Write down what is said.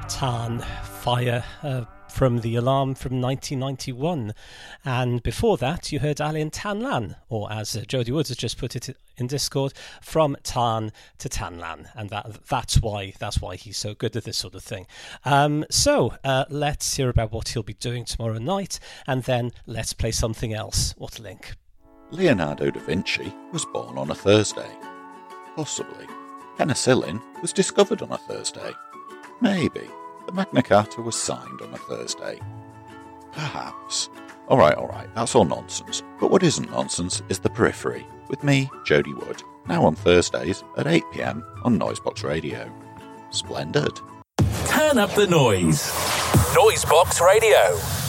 Tarn Fire from The Alarm from 1991. And before that, you heard Alain Tanlan, or as Jody Woods has just put it in Discord, from Tarn to Tanlan. And that's why he's so good at this sort of thing. So let's hear about what he'll be doing tomorrow night, and then let's play something else. What a link. Leonardo da Vinci was born on a Thursday. Possibly. Penicillin was discovered on a Thursday. Maybe. The Magna Carta was signed on a Thursday. Perhaps. Alright, that's all nonsense. But what isn't nonsense is The Periphery, with me, Jody Wood, now on Thursdays at 8 PM on Noisebox Radio. Splendid. Turn up the noise. Noisebox Radio.